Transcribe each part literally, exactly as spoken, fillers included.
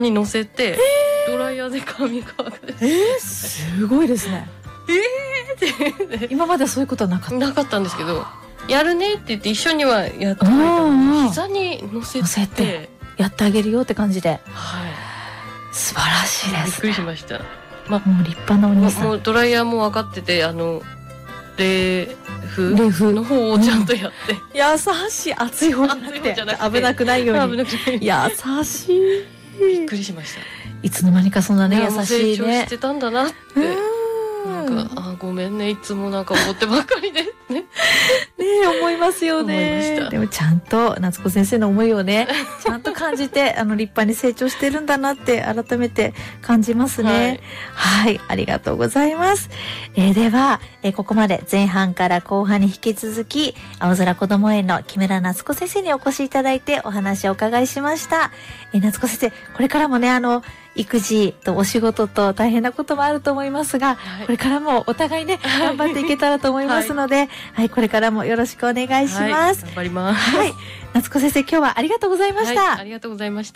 に乗せてドライヤーで髪乾かして、 えー、すごいですね。 えーって今までそういうことはなかった。 なかったんですけど、やるねって言って一緒にはやってくれたの。膝に乗せて、乗せてやってあげるよって感じで、 はい、 素晴らしいです。 びっくりしました。 ま、もう立派なお兄さん。 もうドライヤーも分かってて、あの冷風冷風の方をちゃんとやって、うん、 優しい。熱い方じゃなくて危なくないように優しい。 びっくりしました。 いつの間にかそんなね、優しいね。 成長してたんだなって。なんか、あ、ごめんね、いつもなんか思ってばっかりでね。ね、思いますよね。でもちゃんと夏子先生の思いをね、ちゃんと感じて、あの立派に成長してるんだなって改めて感じますね。はい、はい、ありがとうございます。えー、では、えー、ここまで前半から後半に引き続き、青空こども園の木村夏子先生にお越しいただいてお話をお伺いしました。えー、夏子先生、これからもね、あの育児とお仕事と大変なこともあると思いますが、はい、これからもお互いね、頑張っていけたらと思いますので、はい、はい、これからもよろしくお願いします。はい、頑張ります。 はい、夏子先生、今日はありがとうございました。 はい、ありがとうございました。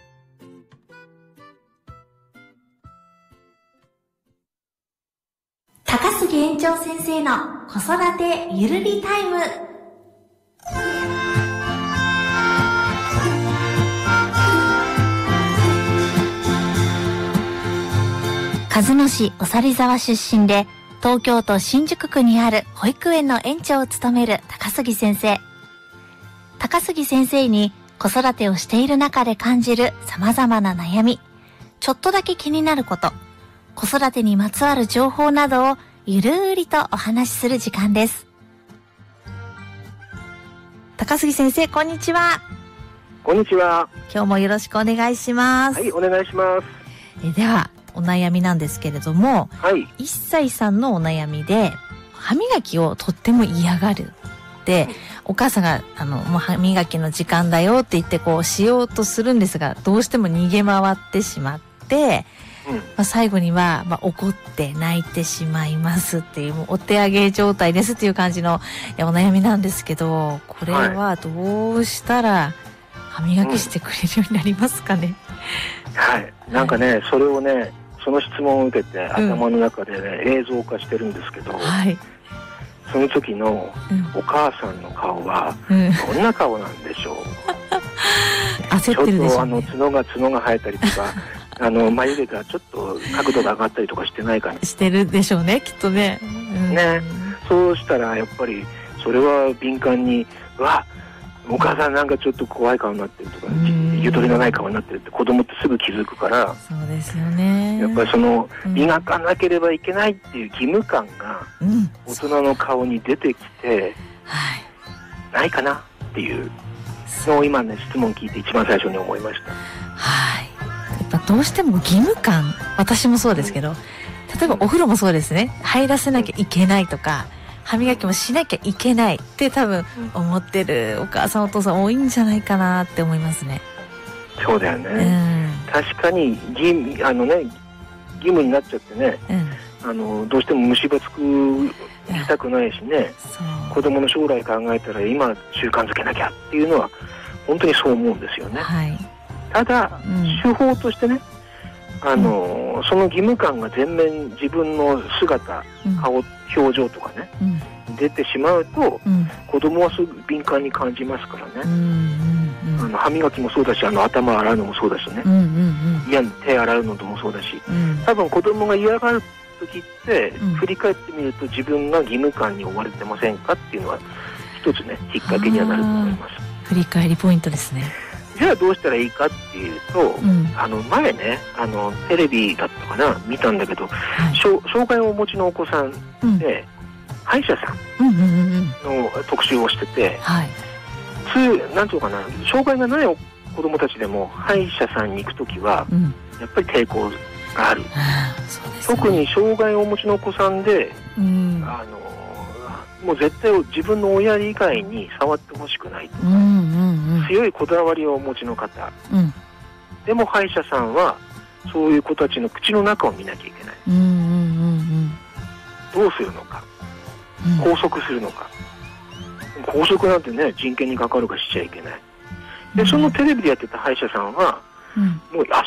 高杉園長先生の子育てゆるりタイム。鹿角市おさり沢出身で、東京都新宿区にある保育園の園長を務める高杉先生。高杉先生に子育てをしている中で感じる様々な悩み、ちょっとだけ気になること、子育てにまつわる情報などをゆるーりとお話しする時間です。高杉先生、こんにちは。 こんにちは。 今日もよろしくお願いします。 はい、お願いします。 えでは、お悩みなんですけれども、 はい、 いっさいさんのお悩みで、歯磨きをとっても嫌がる。で、お母さんが、あの、もう歯磨きの時間だよって言って、こう、しようとするんですが、どうしても逃げ回ってしまって、うん、まあ、最後には、まあ、怒って泣いてしまいますっていう、もうお手上げ状態ですっていう感じのお悩みなんですけど、これはどうしたら歯磨きしてくれるようになりますかね。 うん、はい。なんかね、はい、それをね、その質問を受けて頭の中でね、うん、映像化してるんですけど、はい、その時のお母さんの顔はどんな顔なんでしょう。 焦ってるでしょうね。 ちょっとあの角が角が生えたりとかあの眉毛がちょっと角度が上がったりとかしてないかな。 してるでしょうね、きっとね。うん、 ね、そうしたらやっぱりそれは敏感に、うわ、お母さんなんかちょっと怖い顔になってるとか、ゆとりのない顔になってるって子供ってすぐ気づくから。 そうですよね。 やっぱりその、うん、磨かなければいけないっていう義務感が大人の顔に出てきて、はい、ないかなっていうのを今ね、質問聞いて一番最初に思いました。 はい。やっぱどうしても義務感、私もそうですけど、うん、例えばお風呂もそうですね、入らせなきゃいけないとか、歯磨きもしなきゃいけないって多分思ってるお母さんお父さん多いんじゃないかなって思いますね。 そうだよね、うん、確かに義務、あのね、義務になっちゃってね、うん、あのどうしても虫歯つくしたくないしね、うん、子供の将来考えたら今習慣づけなきゃっていうのは本当にそう思うんですよね、はい、ただ、うん、手法としてね、あの、うん、その義務感が全面自分の姿、うん、顔、表情とかね、うん、出てしまうと、うん、子供はすぐ敏感に感じますからね、うんうんうん、あの歯磨きもそうだし、あの頭洗うのもそうだしね、うんうんうん、嫌に手洗うのもそうだし、うん、多分子供が嫌がる時って、うん、振り返ってみると自分が義務感に追われてませんかっていうのは一つね、きっかけにはなると思います。 振り返りポイントですね。 じゃあどうしたらいいかっていうと、うん、あの前ね、あのテレビだったかな、見たんだけど、はい、障害をお持ちのお子さんで、うん、歯医者さんの特集をしてて、はい、つなんていうかな、障害がない子供たちでも歯医者さんに行くときは、うん、やっぱり抵抗がある、そうですね、特に障害をお持ちのお子さんで、うん、あのもう絶対自分の親以外に触ってほしくないとか、うんうんうん、強いこだわりをお持ちの方、うん、でも歯医者さんはそういう子たちの口の中を見なきゃいけない、うんうんうんうん、どうするのか、うん、拘束するのか、拘束なんてね、人権に関わるかしちゃいけない。でそのテレビでやってた歯医者さんは、うん、もうあ